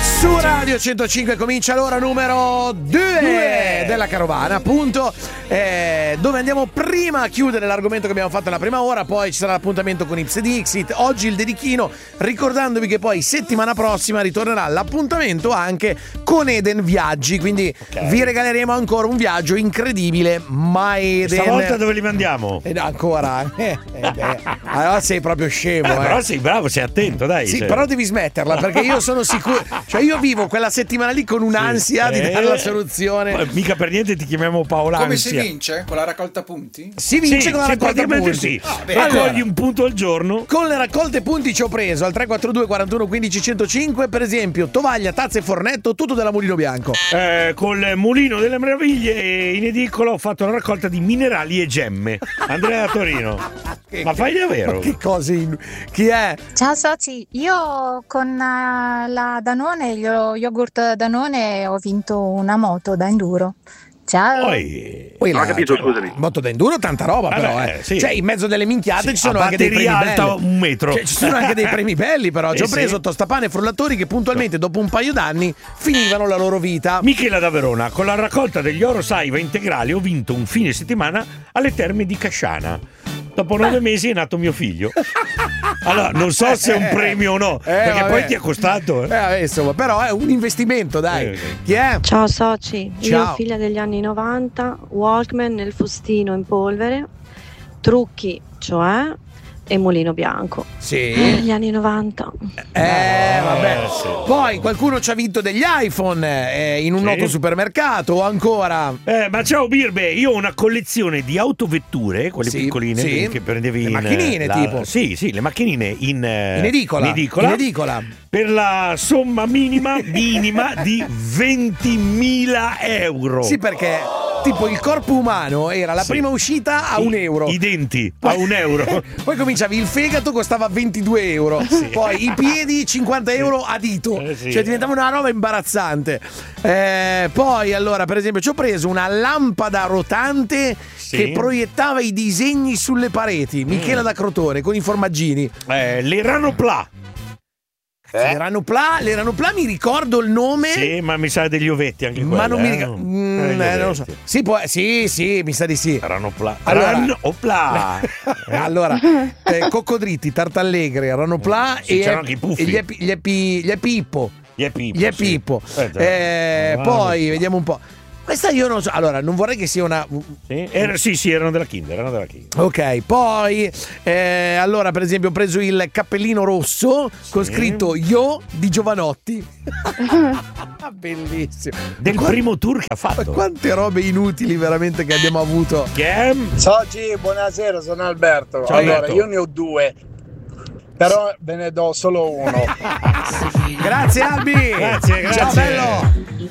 Su Radio 105 comincia l'ora numero 2 della carovana, appunto, dove andiamo prima a chiudere l'argomento che abbiamo fatto nella prima ora, poi ci sarà l'appuntamento con Ips ed Dixit, oggi il dedichino, ricordandovi che poi settimana prossima ritornerà l'appuntamento anche con Eden Viaggi, quindi vi regaleremo ancora un viaggio incredibile, ma Eden... Stavolta dove li mandiamo? Ancora? Allora sei proprio scemo, Però sei bravo, sei attento, dai. Sì, però devi smetterla, perché io sono sicuro, cioè io vivo quella settimana lì con un'ansia di dare la soluzione. Mica per niente ti chiamiamo Paola. Come si vince? Con la raccolta punti? Si vince con la raccolta punti. Sì. Raccogli un punto al giorno. Con le raccolte punti ci ho preso al 342 41 15 105, per esempio, tovaglia, tazze e fornetto, tutto della Mulino Bianco. Col Mulino delle Meraviglie in edicola ho fatto la raccolta di minerali e gemme. Andrea da Torino. Ma fai davvero? Ma che cose chi è? Ciao soci, io con la Danone, lo yogurt Danone, ho vinto una moto da enduro. Ciao. Non ho capito, scusami. Moto da enduro, tanta roba, però. Sì. Cioè, in mezzo delle minchiate ci sono anche dei premi alta belli. 1 metro. Cioè, ci sono anche dei premi belli, però. Ci ho preso tostapane e frullatori che puntualmente, dopo un paio d'anni, finivano la loro vita. Michela da Verona, con la raccolta degli Oro Saiva integrali ho vinto un fine settimana alle Terme di Casciana. Dopo 9 mesi è nato mio figlio. Allora, non so se è un premio o no, perché poi ti è costato. Insomma, però è un investimento, dai. Chi è? Ciao soci, Ciao. io figlia degli anni 90, Walkman nel fustino in polvere, trucchi, cioè, e Mulino Bianco. Sì. Gli anni 90. Vabbè. Poi qualcuno ci ha vinto degli iPhone in un noto supermercato o ancora. Ma ciao Birbe, io ho una collezione di autovetture, quelle piccoline che prendevi le macchinine tipo. Sì, le macchinine in edicola. In edicola. Per la somma minima di 20.000 euro. Sì, perché tipo il corpo umano era la prima uscita a €1. I denti a €1. Poi cominciavi, il fegato costava €22. Poi i piedi 50 euro a dito. Cioè diventava una roba imbarazzante. Poi allora, per esempio, ci ho preso una lampada rotante che proiettava i disegni sulle pareti. Michela da Crotone con i formaggini. Le Ranopla. Le Ranopla mi ricordo il nome. Sì, ma mi sa degli ovetti anche quelli. Ma non mi ricordo. Non lo so. Sì, mi sa di sì. Ranopla. Allora, coccodritti, tartallegre, Ranopla c'erano anche i puffi. e gli Epippo. Gli Epippo. Poi vediamo un po'. Questa io non so. Allora, non vorrei che sia una. Sì, erano della Kinder. Ok, poi allora, per esempio, ho preso il cappellino rosso con scritto Io di Giovanotti. Bellissimo. Del primo tour che ha fatto. Quante robe inutili veramente che abbiamo avuto. Soci, buonasera, sono Alberto. Ciao, allora, Alberto. io ne ho 2. Però ve ne do solo uno. Grazie Albi. Grazie. Ciao bello.